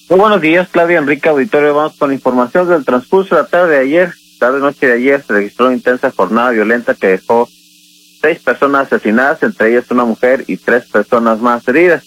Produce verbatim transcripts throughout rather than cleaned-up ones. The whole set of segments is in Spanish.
Muy buenos días, Claudia, Enrique, auditorio. Vamos con información del transcurso de la tarde de ayer. Tarde-noche de ayer se registró una intensa jornada violenta que dejó seis personas asesinadas, entre ellas una mujer y tres personas más heridas.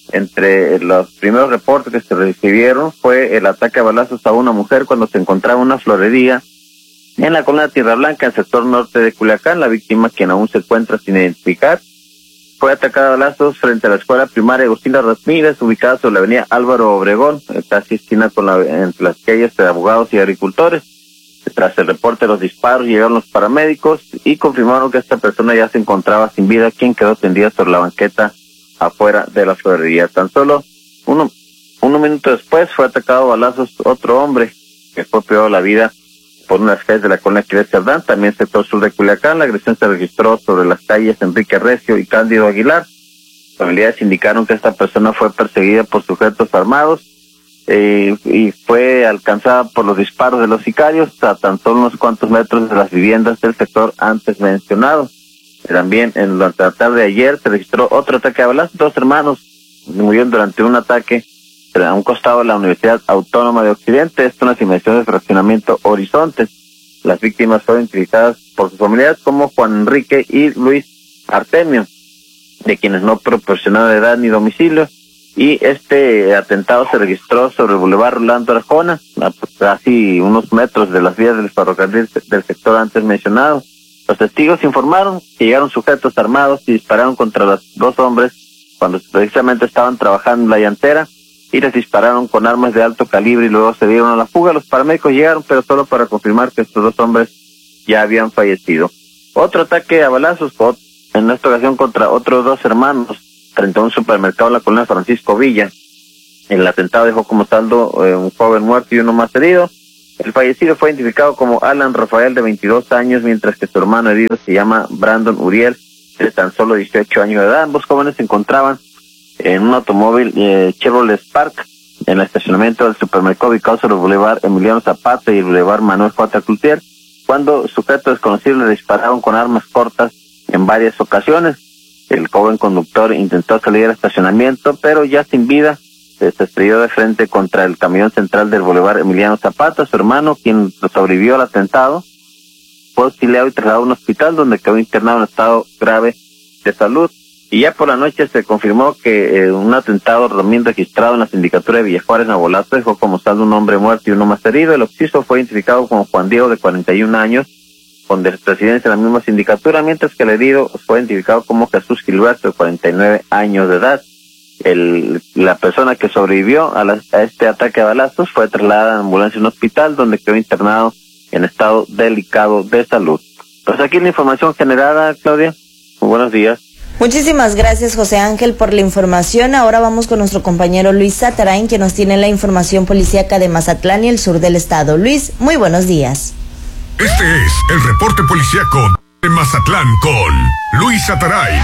Entre los primeros reportes que se recibieron fue el ataque a balazos a una mujer cuando se encontraba en una florería en la colonia Tierra Blanca, en el sector norte de Culiacán. La víctima, quien aún se encuentra sin identificar, fue atacada a balazos frente a la escuela primaria Agustina Ramírez, ubicada sobre la avenida Álvaro Obregón, casi esquina con la, entre las calles de abogados y agricultores. Tras el reporte de los disparos, llegaron los paramédicos y confirmaron que esta persona ya se encontraba sin vida, quien quedó tendida sobre la banqueta afuera de la florería. Tan solo uno, uno minuto después fue atacado a balazos otro hombre, que fue privado la vida por unas calles de la colonia Quiles Cerdán, también sector sur de Culiacán. La agresión se registró sobre las calles Enrique Recio y Cándido Aguilar. Familiares indicaron que esta persona fue perseguida por sujetos armados eh, y fue alcanzada por los disparos de los sicarios a tan solo unos cuantos metros de las viviendas del sector antes mencionado. También en la tarde de ayer se registró otro ataque a balazos. Dos hermanos murieron durante un ataque a un costado de la Universidad Autónoma de Occidente, esto en las inmediaciones de fraccionamiento Horizontes. Las víctimas fueron identificadas por sus familiares como Juan Enrique y Luis Artemio, de quienes no proporcionaron edad ni domicilio, y este atentado se registró sobre el Boulevard Rolando Arjona, a casi unos metros de las vías del ferrocarril del sector antes mencionado. Los testigos informaron que llegaron sujetos armados y dispararon contra los dos hombres cuando precisamente estaban trabajando en la llantera, y les dispararon con armas de alto calibre y luego se dieron a la fuga. Los paramédicos llegaron, pero solo para confirmar que estos dos hombres ya habían fallecido. Otro ataque a balazos, en esta ocasión contra otros dos hermanos, frente a un supermercado en la colonia Francisco Villa. El atentado dejó como saldo eh, un joven muerto y uno más herido. El fallecido fue identificado como Alan Rafael, de veintidós años, mientras que su hermano herido se llama Brandon Uriel, de tan solo dieciocho años de edad. Ambos jóvenes se encontraban en un automóvil eh, Chevrolet Spark en el estacionamiento del supermercado ubicado sobre el Boulevard Emiliano Zapata y el Boulevard Manuel J. Cloutier, cuando sujetos desconocidos le dispararon con armas cortas en varias ocasiones. El joven conductor intentó salir del estacionamiento, pero ya sin vida se estrelló de frente contra el camión central del Boulevard Emiliano Zapata. Su hermano, quien sobrevivió al atentado, fue auxiliado y trasladado a un hospital donde quedó internado en estado grave de salud. Y ya por la noche se confirmó que eh, un atentado también registrado en la sindicatura de Villajuárez, Nabolato, dejó como saldo un hombre muerto y uno más herido. El occiso fue identificado como Juan Diego, de cuarenta y un años, con residencia en la misma sindicatura, mientras que el herido fue identificado como Jesús Gilberto, de cuarenta y nueve años de edad. El, la persona que sobrevivió a, la, a este ataque a balazos fue trasladada en ambulancia a un hospital, donde quedó internado en estado delicado de salud. Pues aquí la información generada, Claudia. Muy buenos días. Muchísimas gracias, José Ángel, por la información. Ahora vamos con nuestro compañero Luis Satarain, que nos tiene la información policíaca de Mazatlán y el sur del estado. Luis, muy buenos días. Este es el reporte policíaco de Mazatlán con Luis Satarain.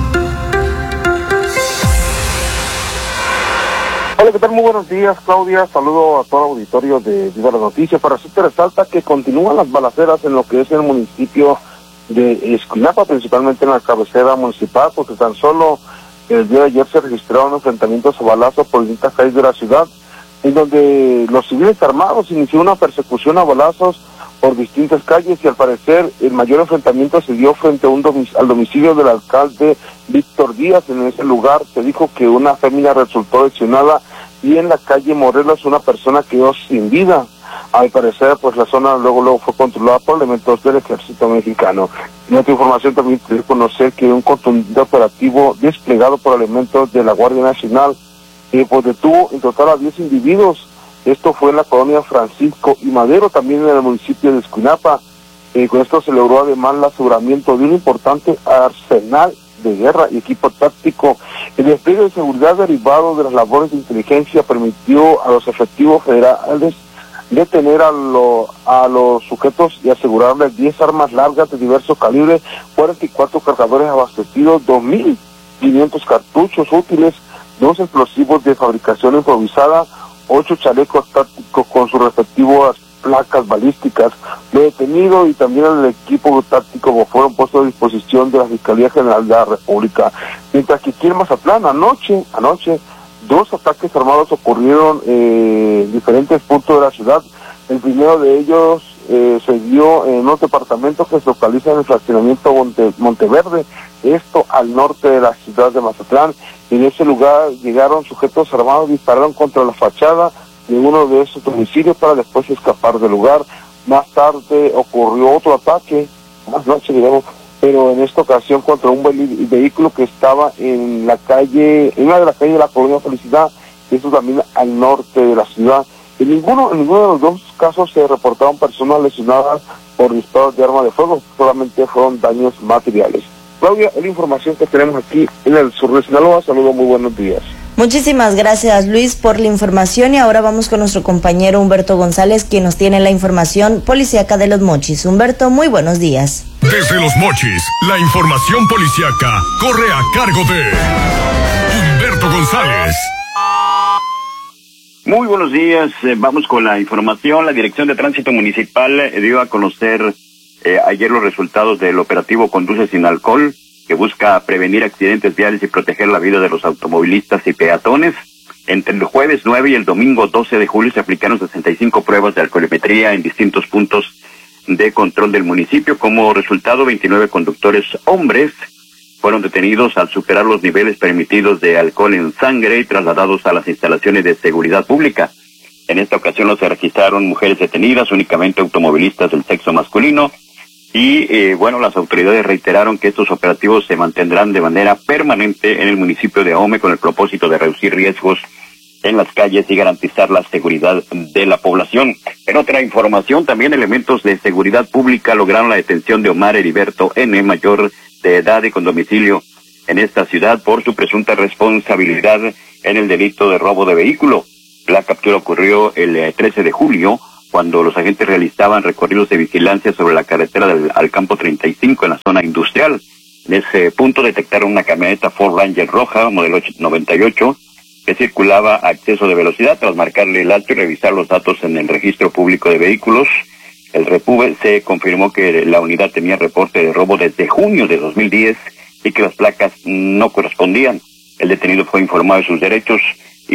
Hola, ¿qué tal? Muy buenos días, Claudia. Saludo a todo el auditorio de Viva la Noticia. Para sí te resalta que continúan las balaceras en lo que es el municipio de Escuinapa, principalmente en la cabecera municipal, porque tan solo el día de ayer se registraron enfrentamientos a balazos por distintas calles de la ciudad, en donde los civiles armados inició una persecución a balazos por distintas calles, y al parecer el mayor enfrentamiento se dio frente a un domic- al domicilio del alcalde Víctor Díaz. En ese lugar se dijo que una fémina resultó lesionada, y en la calle Morelos una persona quedó sin vida. Al parecer, pues la zona luego luego fue controlada por elementos del ejército mexicano. En otra información también te dio conocer que un contundente operativo desplegado por elementos de la Guardia Nacional eh, pues detuvo en total a diez individuos. Esto fue en la colonia Francisco y Madero, también en el municipio de Escuinapa. Eh, con esto se logró además el aseguramiento de un importante arsenal de guerra y equipo táctico. El despliegue de seguridad derivado de las labores de inteligencia permitió a los efectivos federales detener a, lo, a los sujetos y asegurarles diez armas largas de diversos calibres, cuarenta y cuatro cargadores abastecidos, dos mil quinientos cartuchos útiles, dos explosivos de fabricación improvisada, ocho chalecos tácticos con sus respectivas placas balísticas. Lo detenido y también el equipo táctico fueron puestos a disposición de la Fiscalía General de la República. Mientras que aquí en Mazatlán, anoche, anoche, Dos ataques armados ocurrieron eh, en diferentes puntos de la ciudad. El primero de ellos eh, se dio en un departamento que se localiza en el fraccionamiento Monte, Monteverde, esto al norte de la ciudad de Mazatlán. En ese lugar llegaron sujetos armados, dispararon contra la fachada de uno de esos domicilios para después escapar del lugar. Más tarde ocurrió otro ataque, más noche digamos, pero en esta ocasión contra un vehículo que estaba en la calle, en una de las calles de la Colonia Felicidad, esto también al norte de la ciudad. En ninguno, en ninguno de los dos casos se reportaron personas lesionadas por disparos de arma de fuego, solamente fueron daños materiales. Claudia, es la información que tenemos aquí en el sur de Sinaloa. Saludos, muy buenos días. Muchísimas gracias, Luis, por la información, y ahora vamos con nuestro compañero Humberto González, quien nos tiene la información policíaca de Los Mochis. Humberto, muy buenos días. Desde Los Mochis, la información policíaca corre a cargo de Humberto González. Muy buenos días, eh, vamos con la información. La Dirección de Tránsito Municipal eh, dio a conocer eh, ayer los resultados del operativo Conduce sin Alcohol, que busca prevenir accidentes viales y proteger la vida de los automovilistas y peatones. Entre el jueves nueve y el domingo doce de julio se aplicaron sesenta y cinco pruebas de alcoholimetría en distintos puntos de control del municipio. Como resultado, veintinueve conductores hombres fueron detenidos al superar los niveles permitidos de alcohol en sangre y trasladados a las instalaciones de seguridad pública. En esta ocasión no se registraron mujeres detenidas, únicamente automovilistas del sexo masculino. Y, eh, bueno, las autoridades reiteraron que estos operativos se mantendrán de manera permanente en el municipio de Ahome con el propósito de reducir riesgos en las calles y garantizar la seguridad de la población. En otra información, también elementos de seguridad pública lograron la detención de Omar Heriberto N., mayor de edad y con domicilio en esta ciudad, por su presunta responsabilidad en el delito de robo de vehículo. La captura ocurrió el eh, trece de julio, cuando los agentes realizaban recorridos de vigilancia sobre la carretera del al campo treinta y cinco en la zona industrial. En ese punto detectaron una camioneta Ford Ranger roja, modelo noventa y ocho, que circulaba a exceso de velocidad. Tras marcarle el alto y revisar los datos en el registro público de vehículos, el Repube se confirmó que la unidad tenía reporte de robo desde junio de dos mil diez y que las placas no correspondían. El detenido fue informado de sus derechos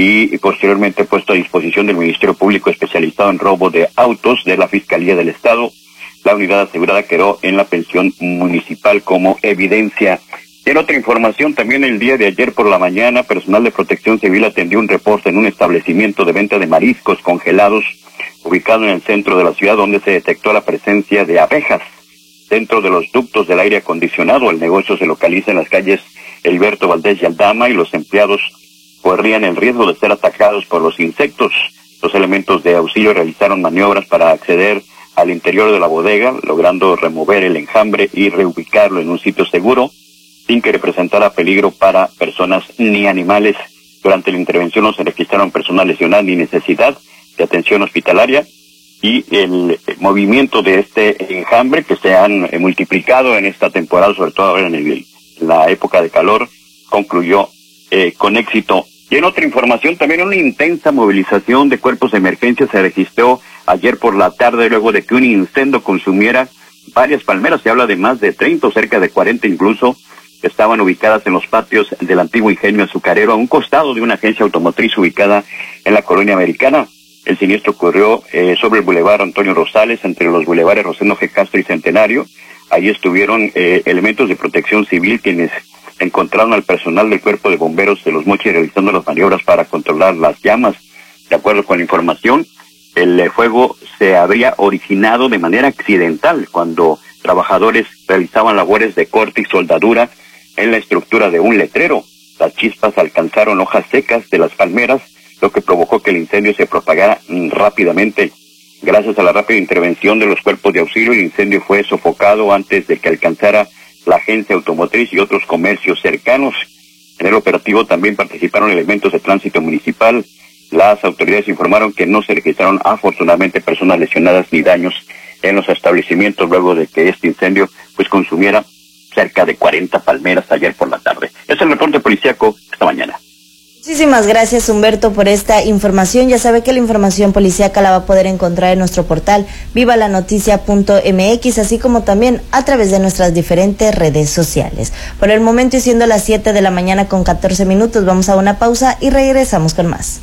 y posteriormente puesto a disposición del Ministerio Público especializado en robo de autos de la Fiscalía del Estado. La unidad asegurada quedó en la pensión municipal como evidencia. En otra información, también el día de ayer por la mañana, personal de Protección Civil atendió un reporte en un establecimiento de venta de mariscos congelados ubicado en el centro de la ciudad, donde se detectó la presencia de abejas dentro de los ductos del aire acondicionado. El negocio se localiza en las calles Heriberto Valdés y Aldama, y los empleados corrían el riesgo de ser atacados por los insectos. Los elementos de auxilio realizaron maniobras para acceder al interior de la bodega, logrando remover el enjambre y reubicarlo en un sitio seguro, sin que representara peligro para personas ni animales. Durante la intervención no se registraron personas lesionadas ni necesidad de atención hospitalaria, y el movimiento de este enjambre, que se han multiplicado en esta temporada, sobre todo ahora en el, la época de calor, concluyó eh, con éxito. Y en otra información, también una intensa movilización de cuerpos de emergencia se registró ayer por la tarde, luego de que un incendio consumiera varias palmeras. Se habla de más de treinta o cerca de cuarenta incluso, que estaban ubicadas en los patios del antiguo ingenio azucarero, a un costado de una agencia automotriz ubicada en la colonia Americana. El siniestro ocurrió eh, sobre el bulevar Antonio Rosales, entre los bulevares Rosendo G. Castro y Centenario. Ahí estuvieron eh, elementos de protección civil, quienes encontraron al personal del Cuerpo de Bomberos de Los Mochis realizando las maniobras para controlar las llamas. De acuerdo con la información, el eh, fuego se habría originado de manera accidental cuando trabajadores realizaban labores de corte y soldadura en la estructura de un letrero. Las chispas alcanzaron hojas secas de las palmeras, lo que provocó que el incendio se propagara rápidamente. Gracias a la rápida intervención de los cuerpos de auxilio, el incendio fue sofocado antes de que alcanzara la agencia automotriz y otros comercios cercanos. En el operativo también participaron elementos de tránsito municipal. Las autoridades informaron que no se registraron afortunadamente personas lesionadas ni daños en los establecimientos, luego de que este incendio pues consumiera cerca de cuarenta palmeras ayer por la tarde. Es el reporte policíaco esta mañana. Muchísimas gracias, Humberto, por esta información. Ya sabe que la información policíaca la va a poder encontrar en nuestro portal viva la noticia punto m x, así como también a través de nuestras diferentes redes sociales. Por el momento, y siendo las siete de la mañana con catorce minutos, vamos a una pausa y regresamos con más.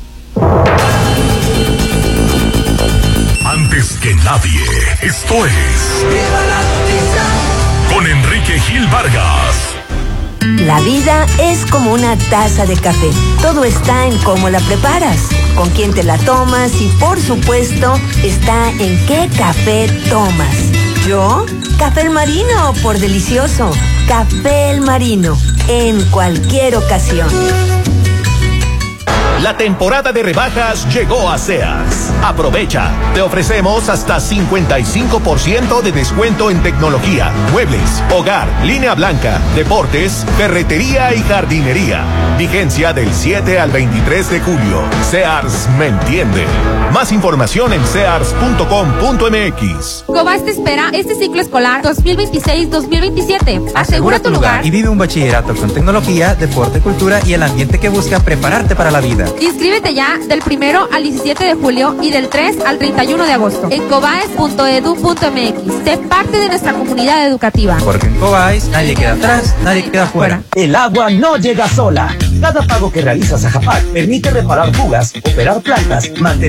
Antes que nadie, esto es Viva la Noticia con Enrique Gil Vargas. La vida es como una taza de café. Todo está en cómo la preparas, con quién te la tomas y, por supuesto, está en qué café tomas. ¿Yo? Café El Marino, por delicioso. Café El Marino, en cualquier ocasión. La temporada de rebajas llegó a Sears. Aprovecha. Te ofrecemos hasta cincuenta y cinco por ciento de descuento en tecnología, muebles, hogar, línea blanca, deportes, ferretería y jardinería. Vigencia del siete al veintitrés de julio. Sears me entiende. Más información en sears punto com punto m x. Cobas te espera este ciclo escolar dos mil veintiséis dos mil veintisiete. Asegura tu lugar y vive un bachillerato con tecnología, deporte, cultura y el ambiente que busca prepararte para la vida. Inscríbete ya del primero al diecisiete de julio y del tres al treinta y uno de agosto en cobaes punto edu punto m x. Sé parte de nuestra comunidad educativa. Porque en Cobaes nadie queda atrás, nadie queda fuera. El agua no llega sola. Cada pago que realizas a Japac permite reparar fugas, operar plantas, mantener